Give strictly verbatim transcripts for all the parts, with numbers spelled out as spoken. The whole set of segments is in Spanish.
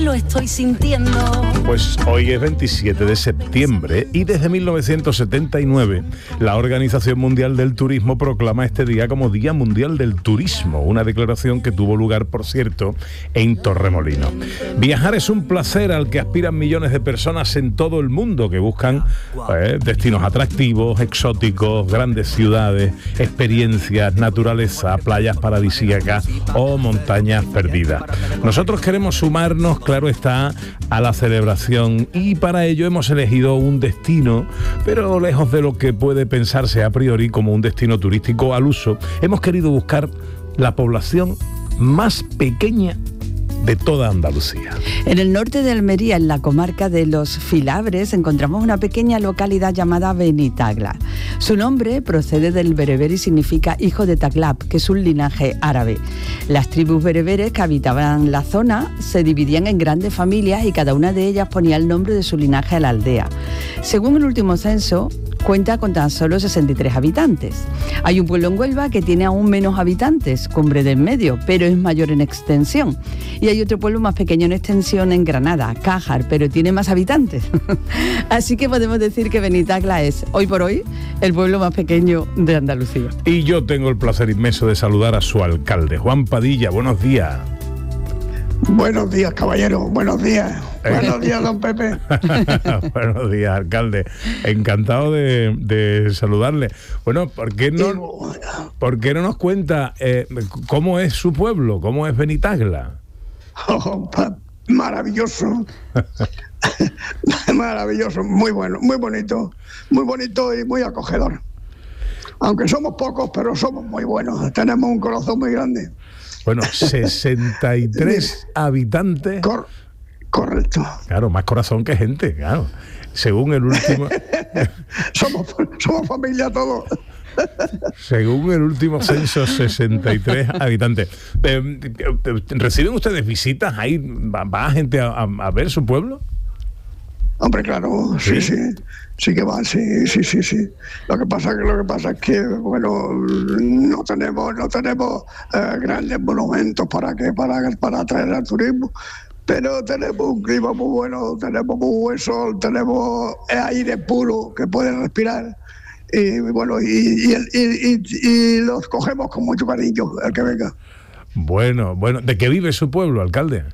lo estoy sintiendo. Pues hoy es veintisiete de septiembre y desde mil novecientos setenta y nueve la Organización Mundial del Turismo proclama este día como Día Mundial del Turismo, una declaración que tuvo lugar, por cierto, en Torremolinos. Viajar es un placer al que aspiran millones de personas en todo el mundo que buscan eh, destinos atractivos, exóticos, grandes ciudades, experiencias, naturaleza, playas paradisíacas o montañas perdidas. Nosotros queremos sumarnos, claro está, a la celebración y para ello hemos elegido un destino, pero lejos de lo que puede pensarse a priori como un destino turístico al uso, hemos querido buscar la población más pequeña de toda Andalucía. En el norte de Almería, en la comarca de Los Filabres, encontramos una pequeña localidad llamada Benitagla. Su nombre procede del bereber y significa hijo de Taglab, que es un linaje árabe. Las tribus bereberes que habitaban la zona se dividían en grandes familias y cada una de ellas ponía el nombre de su linaje a la aldea. Según el último censo, cuenta con tan solo sesenta y tres habitantes. Hay un pueblo en Huelva que tiene aún menos habitantes, Cumbre del Medio, pero es mayor en extensión. Y hay otro pueblo más pequeño en extensión en Granada, Cájar, pero tiene más habitantes. Así que podemos decir que Benitagla es, hoy por hoy, el pueblo más pequeño de Andalucía. Y yo tengo el placer inmenso de saludar a su alcalde, Juan Padilla. Buenos días. Buenos días, caballero. Buenos días. Buenos días, don Pepe. Buenos días, alcalde. Encantado de, de saludarle. Bueno, ¿por qué no, ¿por qué no nos cuenta eh, cómo es su pueblo? ¿Cómo es Benitagla? Oh, maravilloso. Maravilloso. Muy bueno, muy bonito. Muy bonito y muy acogedor. Aunque somos pocos, pero somos muy buenos. Tenemos un corazón muy grande. Bueno, sesenta y tres habitantes. Cor- correcto. Claro, más corazón que gente, claro. Según el último... somos, somos familia todos. Según el último censo, sesenta y tres habitantes. Eh, ¿Reciben ustedes visitas ahí? ¿Va, va gente a, a ver su pueblo? Hombre, claro, sí, sí, sí, sí que van, sí, sí, sí, sí. Lo que pasa que lo que pasa es que, bueno, no tenemos, no tenemos eh, grandes monumentos para que, para, para atraer al turismo, pero tenemos un clima muy bueno, tenemos muy buen sol, tenemos aire puro que puede respirar. Y bueno, y, y, y, y, y los cogemos con mucho cariño, el que venga. Bueno, bueno, ¿de qué vive su pueblo, alcalde?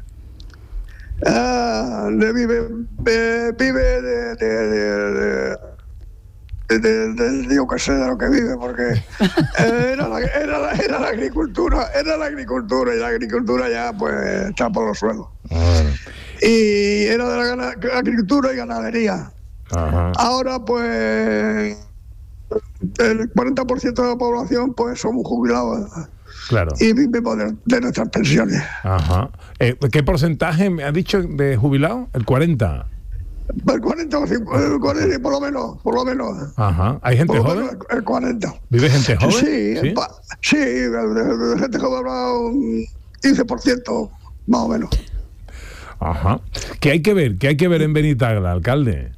Ah, de vive, de, vive de, de, de, de, de, de, de, yo qué sé de lo que vive, porque era la, era, la, era la agricultura, era la agricultura, y la agricultura ya pues está por los suelos. Ah. Y era de la gana, agricultura y ganadería. Ajá. Ahora pues el cuarenta por ciento de la población pues somos jubilados. Claro. Y vivimos de, de nuestras pensiones. Ajá. Eh, ¿Qué porcentaje me ha dicho de jubilado? ¿El cuarenta? El cuarenta o cincuenta, el cuarenta, por lo menos, por lo menos. Ajá. ¿Hay gente por joven? Menos, el cuarenta. ¿Vive gente joven? Sí, sí, pa, sí de, de, de gente joven habrá un quince por ciento, más o menos. Ajá. ¿Qué hay que ver? ¿Qué hay que ver en Benitagla, alcalde?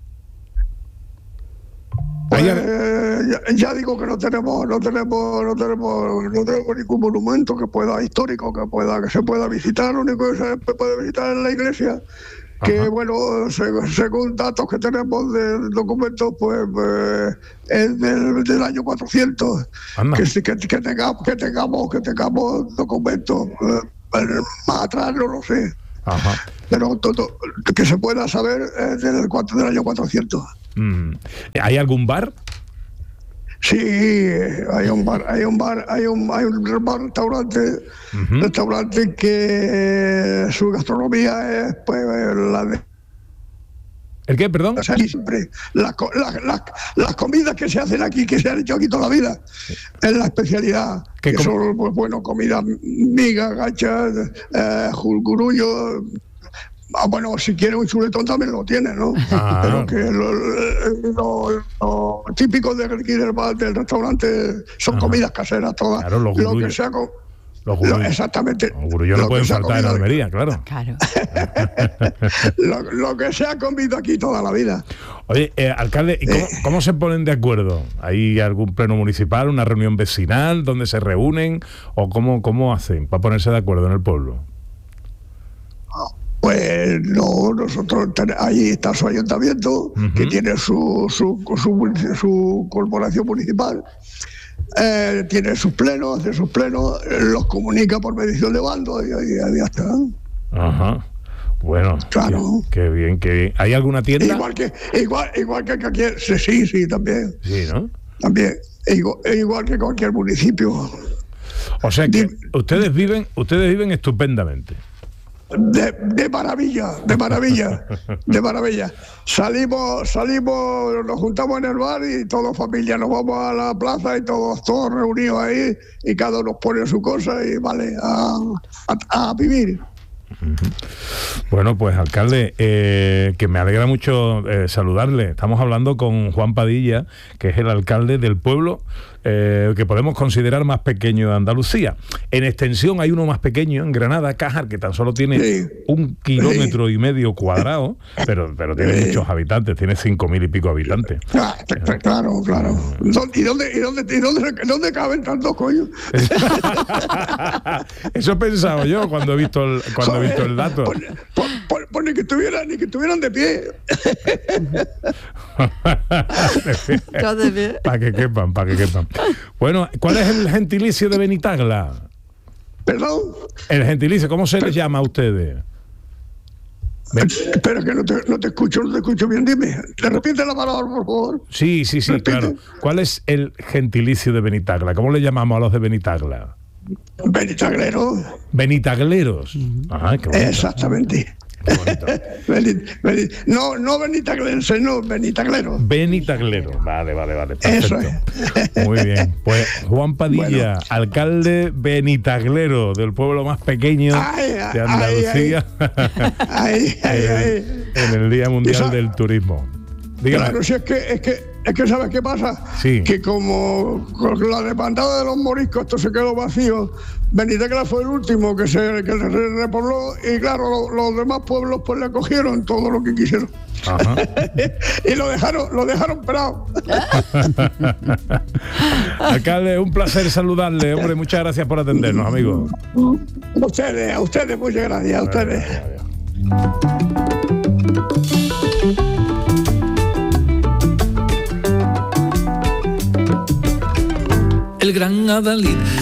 Pues, ya, ya digo que no tenemos, no tenemos, no tenemos, no tenemos ningún monumento que pueda histórico que pueda, que se pueda visitar. Lo único que se puede visitar es la iglesia. Que Ajá. bueno, según, según datos que tenemos de documentos, pues eh, es del, del año cuatrocientos. Que, que, que tengamos, que tengamos, que tengamos documentos eh, más atrás no lo sé. Ajá. Pero todo, que se pueda saber es del, del año cuatrocientos. Mm. ¿Hay algún bar? Sí, hay un bar, hay un bar, hay un, hay un bar, restaurante, uh-huh. restaurante que su gastronomía es pues la de... ¿El qué, perdón? O sea, siempre las la, la, la comidas que se hacen aquí, que se han hecho aquí toda la vida, es la especialidad. Que com- son, pues bueno, comida miga, gachas, eh, jurgurullo. Ah, bueno, si quiere un chuletón también lo tiene, ¿no? Ah. Pero que lo, lo, lo, lo típico de aquí del bar, del restaurante, son Ajá. comidas caseras todas. Claro, los lo que sea con, los lo, exactamente. Los gurullos no pueden faltar en Almería, claro. Claro. lo, lo que se ha comido aquí toda la vida. Oye, eh, alcalde, ¿y cómo, eh. cómo se ponen de acuerdo? ¿Hay algún pleno municipal, una reunión vecinal donde se reúnen? ¿O cómo, cómo hacen para ponerse de acuerdo en el pueblo? Pues no, nosotros ten, ahí está su ayuntamiento, uh-huh. que tiene su, su, su, su corporación municipal, eh, tiene sus plenos, hace sus plenos, eh, los comunica por medición de bando y ahí ya está. Ajá. Bueno, claro. Qué, qué bien, qué bien. ¿Hay alguna tienda? Igual que, igual, igual que aquí, sí, sí, sí, también. Sí, ¿no? También, igual, igual que cualquier municipio. O sea que Dime, ustedes viven, ustedes viven estupendamente. De, de maravilla, de maravilla, de maravilla. Salimos, salimos, nos juntamos en el bar y toda familia nos vamos a la plaza y todos, todos reunidos ahí y cada uno pone su cosa y vale, a, a, a vivir. Bueno, pues alcalde, eh, que me alegra mucho eh, saludarle. Estamos hablando con Juan Padilla, que es el alcalde del pueblo eh, que podemos considerar más pequeño de Andalucía. En extensión hay uno más pequeño, en Granada, Cájar, que tan solo tiene sí. un kilómetro sí. y medio cuadrado, pero, pero tiene sí. muchos habitantes, tiene cinco mil y pico habitantes. Claro, claro. ¿Y dónde, y dónde, y dónde, y dónde, dónde caben tantos coños? Eso he pensado yo cuando he visto el, cuando he visto el dato. Por, por, por, por ni que estuvieran, ni que estuvieran de pie. Para que quepan, para que quepan. Bueno, ¿cuál es el gentilicio de Benitagla? ¿Perdón? El gentilicio, ¿cómo se les llama a ustedes? Ben... Espera que no te, no te escucho, no te escucho bien, dime. ¿Te repite la palabra, por favor? Sí, sí, sí, Repite. Claro. ¿Cuál es el gentilicio de Benitagla? ¿Cómo le llamamos a los de Benitagla? Benitagleros. Benitagleros. Ajá, qué bonito. Exactamente. Benit, Benit, no, no benitaglense, no, benitaglero. Benitaglero, vale, vale, vale. Perfecto. Eso es. Muy bien. Pues Juan Padilla, bueno. alcalde benitaglero del pueblo más pequeño ay, de Andalucía, ay, ay, ay, ay. en el Día Mundial esa, del Turismo. Dígame. Claro, si es que, es que es que ¿sabes qué pasa? Sí. Que como con la demandada de los moriscos esto se quedó vacío, Benitagla fue el último que se, que se repobló y claro, lo, los demás pueblos pues le cogieron todo lo que quisieron. Ajá. Y lo dejaron, lo dejaron pelado. Alcalde, un placer saludarle, hombre, muchas gracias por atendernos, amigo. A ustedes, a ustedes, muchas gracias, a ustedes. El gran Adalid